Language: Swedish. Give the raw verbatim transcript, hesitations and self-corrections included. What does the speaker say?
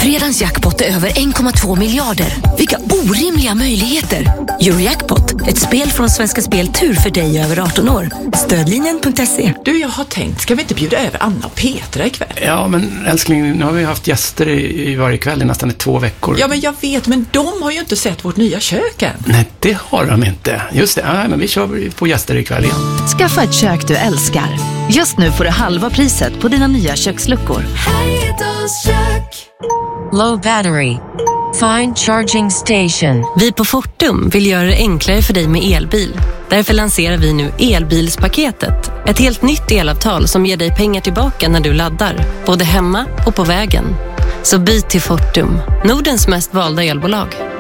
Fredagens jackpot är över en komma två miljarder. Vilka orimliga möjligheter. Eurojackpot, ett spel från Svenska Spel Tur för dig över arton år. Stödlinjen punkt se. Du, jag har tänkt, ska vi inte bjuda över Anna och Petra ikväll? Ja, men älskling, nu har vi haft gäster i, i varje kväll i nästan i två veckor. Ja, men jag vet, men de har ju inte sett vårt nya kök än. Nej, det har de inte. Just det, ja, men vi kör på gäster ikväll igen. Skaffa ett kök du älskar. Just nu får du halva priset på dina nya köksluckor. Low battery. Find charging station. Vi på Fortum vill göra det enklare för dig med elbil. Därför lanserar vi nu elbilspaketet. Ett helt nytt elavtal som ger dig pengar tillbaka när du laddar. Både hemma och på vägen. Så byt till Fortum, Nordens mest valda elbolag.